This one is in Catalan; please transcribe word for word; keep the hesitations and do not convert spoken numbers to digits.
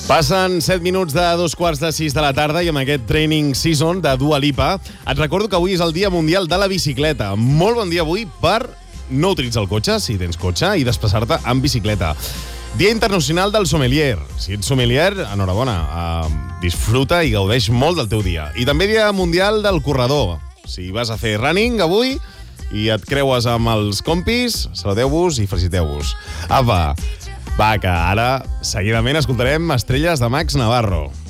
Passen set minuts de dos quarts de sis de la tarda i amb aquest training season de Dua Lipa et recordo que avui és el Dia Mundial de la Bicicleta. Molt bon dia avui per no utilitzar el cotxe, si tens cotxe, i desplaçar-te amb bicicleta. Dia Internacional del Sommelier. Si ets sommelier, enhorabona. Uh, disfruta i gaudeix molt del teu dia. I també Dia Mundial del Corredor. Si vas a fer running avui i et creues amb els compis, saludeu-vos i feliciteu-vos. Apa! Va, que ara, seguidament, escoltarem Estrelles de Max Navarro.